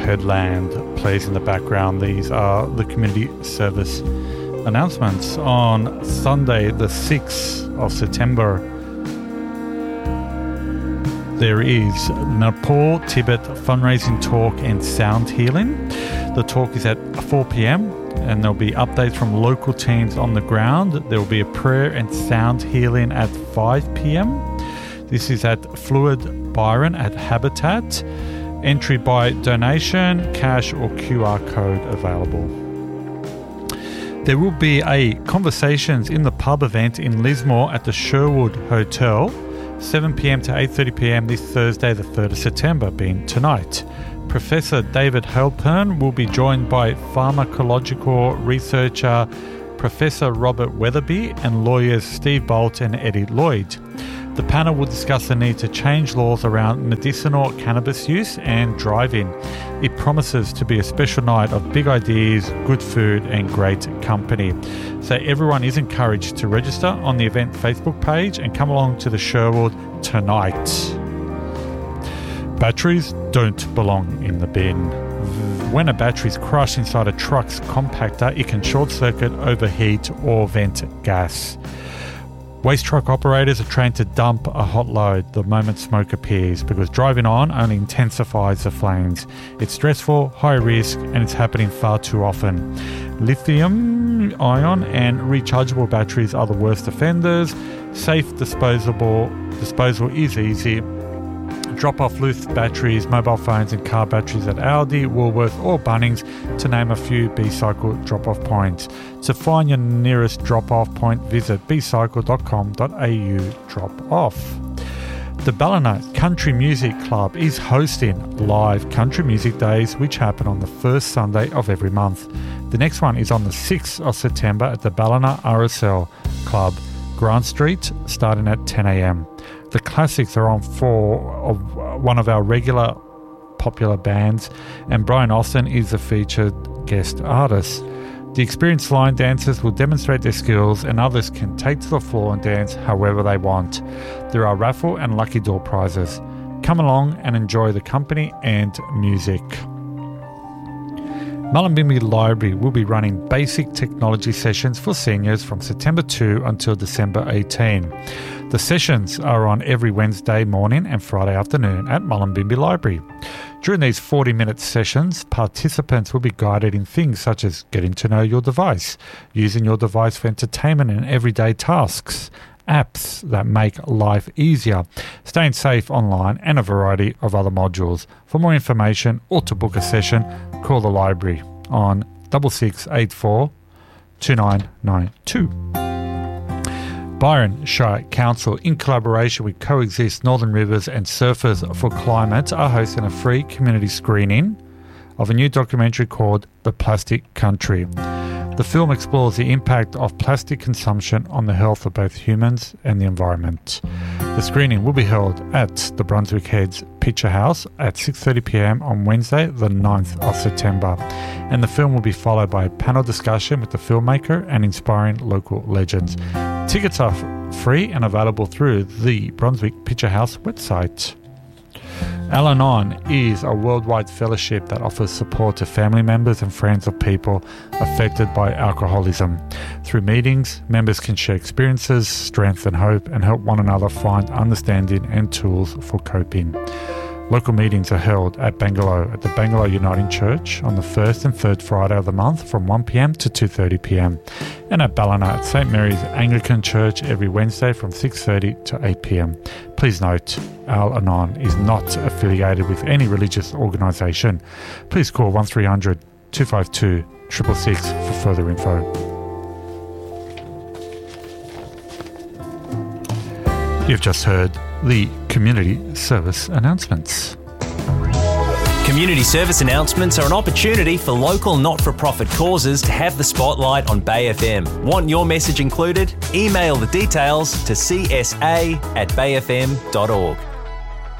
Headland plays in the background. These are the community service announcements. On Sunday, the 6th of September, there is Nepal Tibet fundraising talk and sound healing. The talk is at 4 p.m. and there'll be updates from local teams on the ground. There will be a prayer and sound healing at 5 p.m. This is at Fluid Byron at Habitat. Entry by donation, cash or QR code available. There will be a Conversations in the Pub event in Lismore at the Sherwood Hotel, 7 p.m. to 8:30 p.m. this Thursday, the 3rd of September, being tonight. Professor David Halpern will be joined by pharmacological researcher Professor Robert Weatherby and lawyers Steve Bolt and Eddie Lloyd. The panel will discuss the need to change laws around medicinal cannabis use and driving. It promises to be a special night of big ideas, good food and great company. So everyone is encouraged to register on the event Facebook page and come along to the Sherwood tonight. Batteries don't belong in the bin. When a battery is crushed inside a truck's compactor, it can short circuit, overheat or vent gas. Waste truck operators are trained to dump a hot load the moment smoke appears because driving on only intensifies the flames. It's stressful, high risk, and it's happening far too often. Lithium ion and rechargeable batteries are the worst offenders. Safe disposal is easy. Drop off loose batteries, mobile phones and car batteries at Aldi, Woolworths or Bunnings, to name a few B-Cycle drop-off points. To find your nearest drop-off point, visit bcycle.com.au drop-off. The Ballina Country Music Club is hosting live country music days which happen on the first Sunday of every month. The next one is on the 6th of September at the Ballina RSL Club, Grant Street, starting at 10 a.m. The classics are on for one of our regular popular bands, and Brian Austin is the featured guest artist. The experienced line dancers will demonstrate their skills, and others can take to the floor and dance however they want. There are raffle and lucky door prizes. Come along and enjoy the company and music. Mullumbimby Library will be running basic technology sessions for seniors from September 2 until December 18. The sessions are on every Wednesday morning and Friday afternoon at Mullumbimby Library. During these 40-minute sessions, participants will be guided in things such as getting to know your device, using your device for entertainment and everyday tasks, apps that make life easier, staying safe online, and a variety of other modules. For more information or to book a session, call the library on 6684 2992. Byron Shire Council, in collaboration with Coexist Northern Rivers and Surfers for Climate, are hosting a free community screening of a new documentary called The Plastic Country. The film explores the impact of plastic consumption on the health of both humans and the environment. The screening will be held at the Brunswick Heads Picture House at 6:30 p.m. on Wednesday, the 9th of September, and the film will be followed by a panel discussion with the filmmaker and inspiring local legends. Tickets are free and available through the Brunswick Picture House website. Al-Anon is a worldwide fellowship that offers support to family members and friends of people affected by alcoholism. Through meetings, members can share experiences, strength and hope, and help one another find understanding and tools for coping. Local meetings are held at Bangalow at the Bangalow Uniting Church on the 1st and 3rd Friday of the month from 1 p.m. to 2:30 p.m. and at Ballina at St. Mary's Anglican Church every Wednesday from 6:30 to 8 p.m. Please note, Al-Anon is not affiliated with any religious organisation. Please call 1300 252 666 for further info. You've just heard the community service announcements. Community service announcements are an opportunity for local not-for-profit causes to have the spotlight on Bay FM. Want your message included? Email the details to csa@bayfm.org.